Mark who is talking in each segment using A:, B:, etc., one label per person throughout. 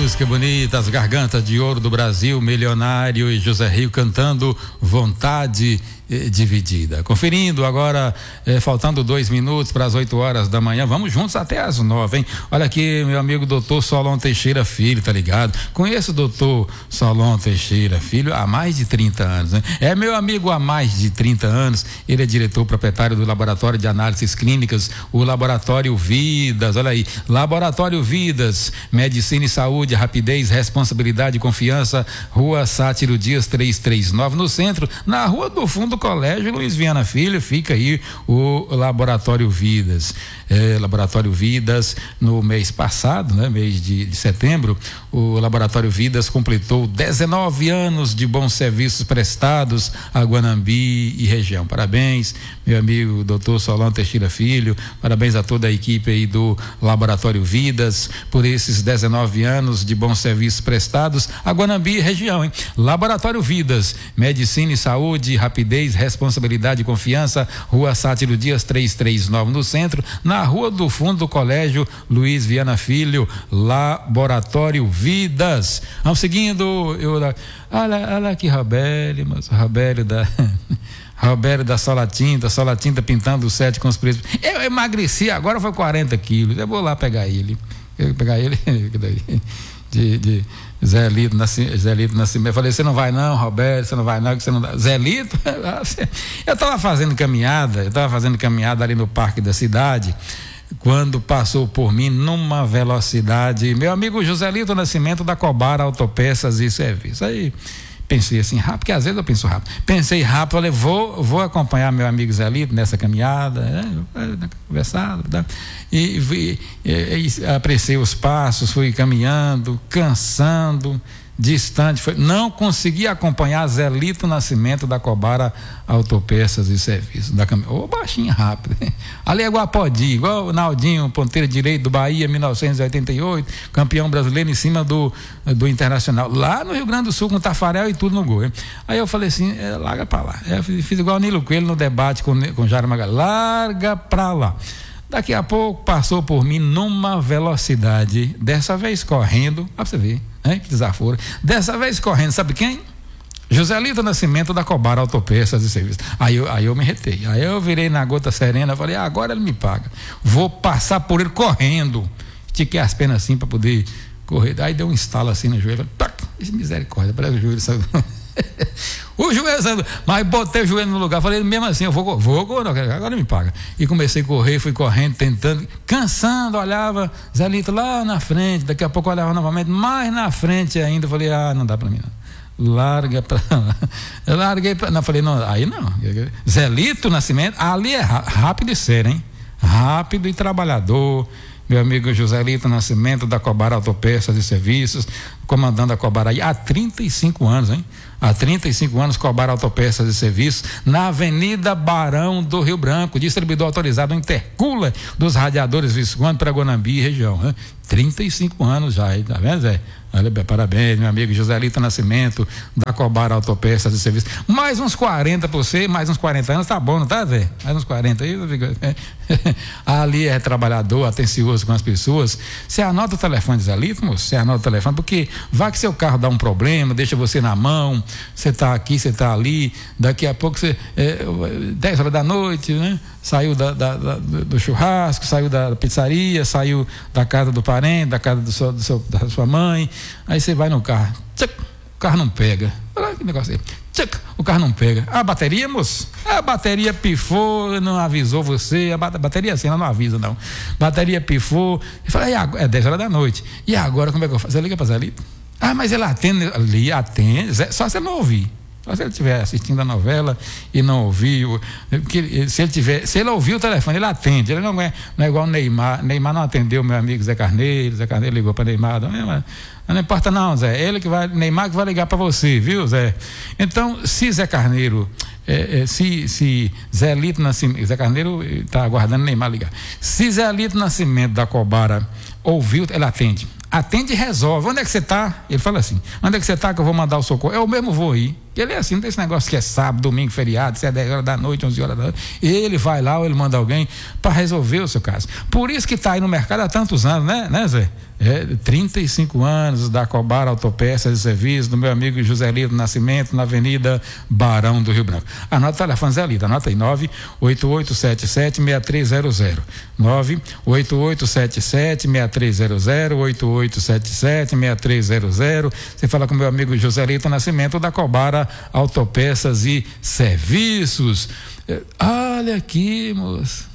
A: música bonita, as gargantas de ouro do Brasil, Milionário e José Rio cantando Vontade Dividida. Conferindo agora, faltando 2 minutos para as 8 horas da manhã, vamos juntos até as 9, hein? Olha aqui, meu amigo doutor Solon Teixeira Filho, tá ligado? Conheço o doutor Solon Teixeira Filho há mais de 30 anos, né? É meu amigo há mais de 30 anos, ele é diretor proprietário do Laboratório de Análises Clínicas, o Laboratório Vidas, olha aí, Laboratório Vidas, Medicina e Saúde, rapidez, responsabilidade e confiança, Rua Sátiro Dias 339, no centro, na Rua do Fundo do Colégio Luiz Viana Filho, fica aí o Laboratório Vidas. Laboratório Vidas, no mês passado, né, mês de setembro, o Laboratório Vidas completou 19 anos de bons serviços prestados a Guanambi e região. Parabéns, meu amigo doutor Solon Teixeira Filho, parabéns a toda a equipe aí do Laboratório Vidas por esses 19 anos de bons serviços prestados a Guanambi e região, hein? Laboratório Vidas, Medicina e Saúde, rapidez, responsabilidade e confiança, Rua Sátiro Dias 339, no centro, na Rua do Fundo do Colégio Luiz Viana Filho, Laboratório Vidas. Vamos seguindo, olha aqui Robério, mas Robério da Sola Tinta pintando o set com os preços. Eu emagreci, agora foi 40 quilos, eu vou lá pegar ele de Zé Lito Nascimento. Eu falei, você não vai não, Roberto, você não vai não, que você não dá. Zé Lito, eu estava fazendo caminhada ali no Parque da Cidade, quando passou por mim numa velocidade, meu amigo José Lito Nascimento da Cobara Autopeças e Serviços. Aí pensei assim rápido, porque às vezes eu penso rápido. Pensei rápido, falei, vou acompanhar meu amigo Zé Lito nessa caminhada, conversado, tá? E apreciei os passos, fui caminhando, cansando, distante, não consegui acompanhar Zé Lito Nascimento da Cobara Autopeças e Serviços, baixinho, rápido, ali é Guapodi, igual o Naldinho, ponteiro direito do Bahia, 1988, campeão brasileiro em cima do Internacional, lá no Rio Grande do Sul, com Tafarel e tudo no gol, hein? Aí eu falei assim, larga pra lá, eu fiz igual o Nilo Coelho no debate com Jairo Magalhães, larga pra lá. Daqui a pouco passou por mim numa velocidade, dessa vez correndo, pra você ver, hein? Que desaforo. Dessa vez correndo, sabe quem? José Lito Nascimento da Cobara Autopeças e Serviços. Aí eu me retei. Aí eu virei na gota serena, falei, agora ele me paga. Vou passar por ele correndo. Estiquei as pernas assim para poder correr. Aí deu um estalo assim no joelho. Tac, misericórdia, parece que o joelho saiu. O joelho, mas botei o joelho no lugar, falei mesmo assim, eu vou, agora me paga. E comecei a correr, fui correndo, tentando, cansando, olhava Zé Lito lá na frente, daqui a pouco olhava novamente, mais na frente ainda, falei, não dá pra mim não. Larga pra lá. Eu larguei pra, não, falei, não, aí não. Zé Lito Nascimento, ali é rápido e sério, hein? Rápido e trabalhador. Meu amigo José Lito Nascimento da Cobara Autopeças e Serviços, comandando a Cobara aí há 35 anos, hein? Há 35 anos, Cobara Autopeças e Serviços, na Avenida Barão do Rio Branco, distribuidor autorizado Intercooler dos radiadores Visconde para Guanambi e região, hein? 35 anos já, tá vendo, Zé? Olha, parabéns, meu amigo José Lito Nascimento da Cobara Autopeças e Serviços. Mais uns 40 por você, mais uns 40 anos, tá bom, não tá, Zé? Mais uns 40 aí, ali é trabalhador, atencioso com as pessoas. Você anota o telefone de Zé Lito, moço? Você anota o telefone, porque vai que seu carro dá um problema, deixa você na mão, você tá aqui, você tá ali, daqui a pouco você, 10 horas da noite, né? Saiu do churrasco, saiu da pizzaria, saiu da casa do parente, da casa da sua mãe, aí você vai no carro, tchac, o carro não pega. Olha que negócio aí, tchac, o carro não pega. A bateria, moço? A bateria pifou, não avisou você, a bateria assim, ela não avisa não. Bateria pifou, e fala, é 10 horas da noite, e agora como é que eu faço? Você liga para Zé Lito? Mas ele atende, só se ele não ouvir. Se ele estiver assistindo a novela e não ouviu, se ele ouvir o telefone, ele atende. Ele não é igual o Neymar. Neymar não atendeu meu amigo Zé Carneiro ligou para Neymar. Não importa não, Zé. Neymar que vai ligar para você, viu, Zé? Então, se Zé Carneiro, se Zé Lito Nascimento, Zé Carneiro está aguardando Neymar ligar. Se Zé Lito Nascimento da Cobara ouviu, ele atende. atende e resolve. Onde é que você está? Ele fala assim: onde é que você está que eu vou mandar o socorro? Eu mesmo vou ir. Ele é assim, não tem esse negócio que é sábado, domingo, feriado, se é 10 horas da noite, 11 horas da noite. Ele vai lá ou ele manda alguém para resolver o seu caso. Por isso que está aí no mercado há tantos anos, né Zé? 35 anos da Cobara Autopeças e Serviços, do meu amigo José Lito Nascimento, na Avenida Barão do Rio Branco. Anota o telefone, Zé Lito, anota aí: 98877-6300. 98877-6300, 8877-6300. Você fala com o meu amigo José Lito Nascimento, da Cobara Autopeças e Serviços. Olha aqui, moço,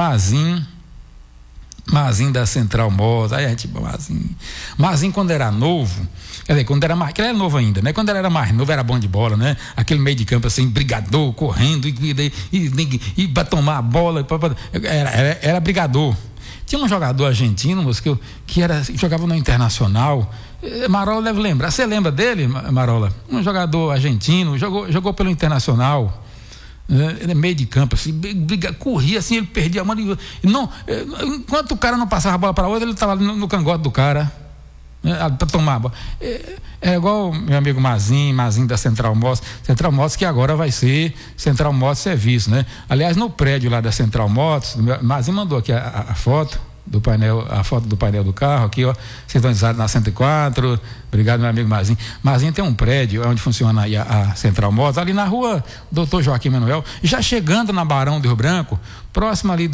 A: Mazinho da Central Motos. Aí a gente, Mazinho quando era novo, quer dizer, quando era mais, que ele era novo ainda, né? Quando ele era mais novo era bom de bola, né? Aquele meio de campo assim, brigador, correndo e para tomar a bola, era brigador. Tinha um jogador argentino, moço, que jogava no Internacional. Marola deve lembrar. Você lembra dele, Marola? Um jogador argentino, jogou pelo Internacional. Ele é meio de campo, assim, corria assim, ele perdia a mão. Enquanto o cara não passava a bola para outro, ele estava no cangote do cara, para tomar a bola. É igual meu amigo Mazinho da Central Motos, que agora vai ser Central Motos Serviço, né? Aliás, no prédio lá da Central Motos, Mazinho mandou aqui a foto do painel, a foto do painel do carro aqui, ó, sintonizado na 104. Obrigado, meu amigo Mazinho. Mazinho tem um prédio onde funciona aí a Central Motos, ali na rua Dr. Joaquim Manuel, já chegando na Barão do Rio Branco, próximo ali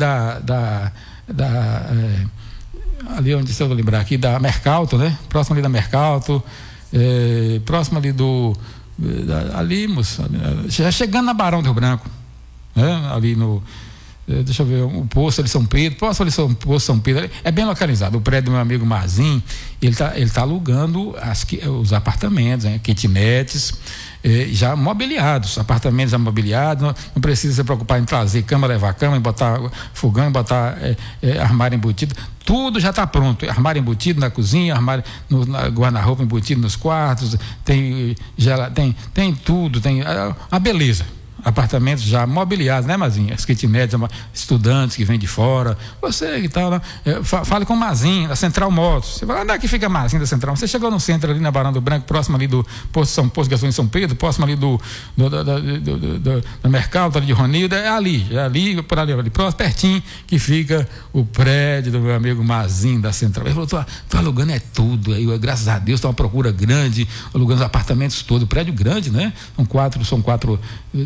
A: ali onde, se eu vou lembrar aqui, da Mercalto, né? Próximo ali da Mercalto, próximo ali ali, moço, já chegando na Barão do Rio Branco, né? Ali no, deixa eu ver, o posto ali São Pedro, posto São Pedro, é bem localizado. O prédio do meu amigo Mazinho, ele tá alugando os apartamentos, né? Kitnets, já mobiliados, apartamentos já mobiliados, não precisa se preocupar em trazer cama, levar cama, em botar fogão, botar armário embutido, tudo já está pronto. Armário embutido na cozinha, armário no guarda-roupa embutido nos quartos, tem tudo, tem a beleza. Apartamentos já mobiliados, né, Mazinho? As kitnets, estudantes que vêm de fora. Você que está lá, fale com o Mazinho, da Central Motos. Você vai lá, onde é que fica Mazinho da Central? Você chegou no centro ali na Barão do Branco, próximo ali do posto de gasolina São Pedro, próximo ali do mercado ali de Ronildo, é ali, por ali, próximo, pertinho, que fica o prédio do meu amigo Mazinho da Central. Ele falou: tô alugando tudo, aí, graças a Deus, tá uma procura grande, alugando os apartamentos todos, prédio grande, né? São quatro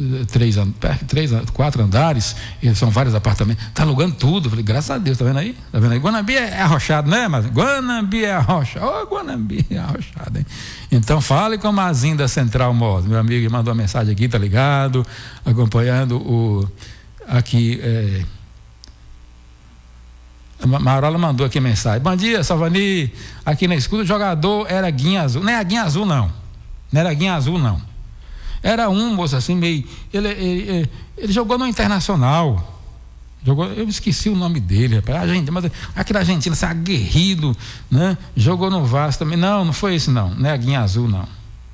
A: 4 andares, são vários apartamentos, tá alugando tudo. Eu falei: graças a Deus, tá vendo aí? Guanambi é arrochado, né? Mas Guanambi é arrochado, Guanambi é arrochado, hein? Então fale com o Mazinho da Central Motos, meu amigo, mandou uma mensagem aqui, tá ligado, acompanhando aqui, a Marola mandou aqui a mensagem: bom dia, Salvani, aqui na escuta o jogador era Guinha Azul. Não é a Guinha Azul, não era Guinha Azul, não. Era um moço assim, meio. Ele jogou no Internacional. Eu esqueci o nome dele, rapaz. Mas aquele argentino, assim, aguerrido, né? Jogou no Vasco também. Não foi esse, não. Não é a Guinha Azul, não.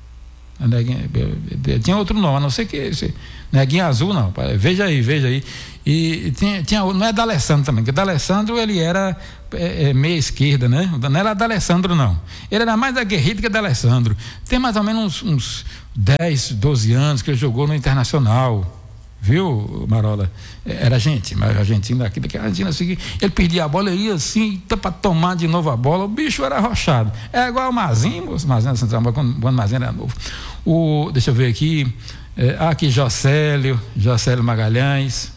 A: Tinha outro nome, a não ser que esse. Não é Guinha Azul, não. Veja aí. E tinha não é D'Alessandro também, porque D'Alessandro ele era meia esquerda, né? Não era D'Alessandro, não. Ele era mais aguerrido que D'Alessandro. Tem mais ou menos uns 10, 12 anos que ele jogou no Internacional. Viu, Marola? Era argentino daqui, Argentina, assim, ele perdia a bola, ia assim, para tomar de novo a bola, o bicho era arrochado. É igual o Mazinho da Central, quando o Mazinho era novo. Deixa eu ver aqui, aqui Jocélio Magalhães.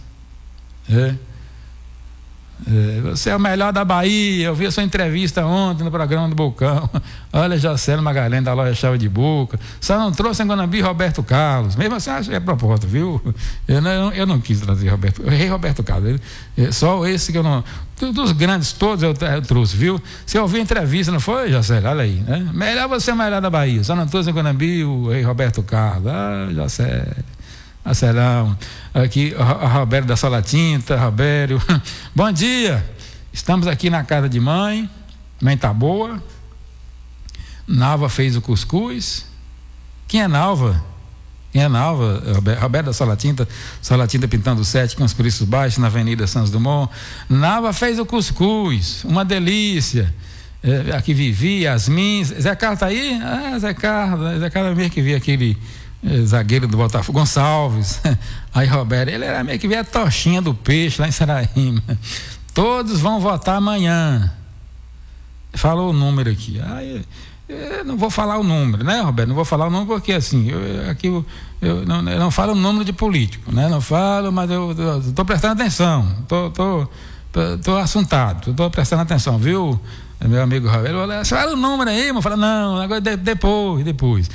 A: Você é o melhor da Bahia. Eu vi a sua entrevista ontem no programa do Bocão. Olha, Jocélio Magalhães da loja Chave de Boca. Só não trouxe em Guanambi Roberto Carlos. Mesmo assim, acho que é propósito, viu? Eu não quis trazer Roberto Carlos. Só esse que eu não. Dos grandes todos eu trouxe, viu? Você ouviu a entrevista, não foi, Jocélio? Olha aí, né? Você é o melhor da Bahia. Só não trouxe em Guanambi o rei Roberto Carlos. Jocélio. Marcelão, aqui a Roberto da Sola Tinta, Robério. Bom dia, estamos aqui na casa de mãe tá boa. Nalva fez o cuscuz. Quem é Nalva? Roberto da Sola Tinta Pintando 7 com os preços baixos na Avenida Santos Dumont. Nalva fez o cuscuz, uma delícia. aqui Vivi, Yasmin, Zé Carlos tá aí? Zé Carlos meio que via aquele zagueiro do Botafogo, Gonçalves, aí Roberto, ele era meio que via a tochinha do peixe lá em Saraíma. Todos vão votar amanhã. Falou o número aqui. Eu não vou falar o número, né, Roberto? Não vou falar o número porque assim, eu não falo o número de político, né? Não falo, mas eu estou prestando atenção, estou assuntado, estou prestando atenção, viu? Meu amigo Roberto, fala o número aí, mas fala, não, agora depois.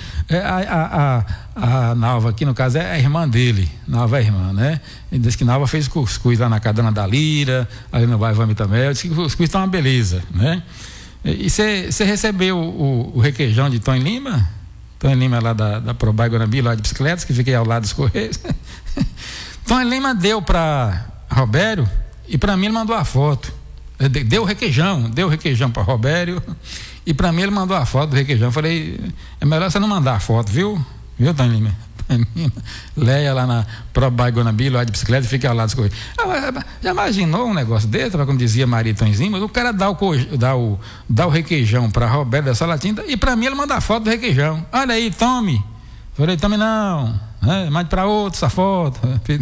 A: A Nalva aqui, no caso, é a irmã dele, Nalva é a irmã, né? Ele disse que Nalva fez cuscuz lá na Cadana da Lira, ali no bairro Vamitamel, disse que o cuscuz está uma beleza, né? E você recebeu o requeijão de Tony Lima? Tony Lima lá da Probai Guanambi, lá de bicicletas, que fiquei ao lado dos Correios. Tony Lima deu para Robério e para mim ele mandou a foto. Deu o requeijão para Robério e para mim ele mandou a foto do requeijão. Eu falei, é melhor você não mandar a foto, viu? Viu, Tony Lima? Leia lá na Probai Guanambi, lá de bicicleta, e fica ao lado das coisas. Já imaginou um negócio desse, como dizia Maria Tonzinho? O cara dá o requeijão para Roberto da Salatinda e para mim ele manda a foto do requeijão. Olha aí, tome. Falei, tome não, mande para outro essa foto.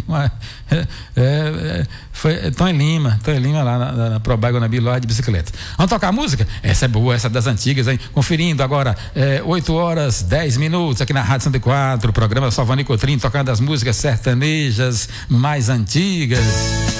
A: Foi Tony Lima lá na Probai Guanambi, lá de bicicleta. Vamos tocar a música? Essa é boa, essa é das antigas, hein? Conferindo agora, 8h10 aqui na Rádio 104, programa Salvani Cotrim, tocando as músicas sertanejas mais antigas.